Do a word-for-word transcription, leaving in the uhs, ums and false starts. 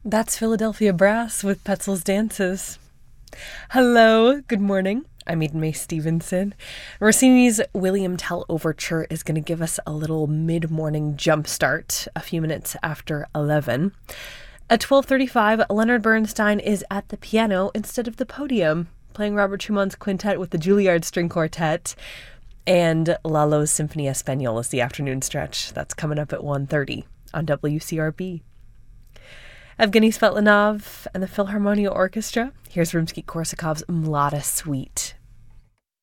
That's Philadelphia Brass with Petzel's Dances. Hello, good morning. I'm Eden Mae Stevenson. Rossini's William Tell Overture is going to give us a little mid-morning jump start a few minutes after eleven. At twelve thirty-five, Leonard Bernstein is at the piano instead of the podium, playing Robert Schumann's quintet with the Juilliard String Quartet, and Lalo's Symphony Espagnole is the afternoon stretch. That's coming up at one thirty on W C R B. Evgeny Svetlanov and the Philharmonia Orchestra. Here's Rimsky-Korsakov's Mlada Suite.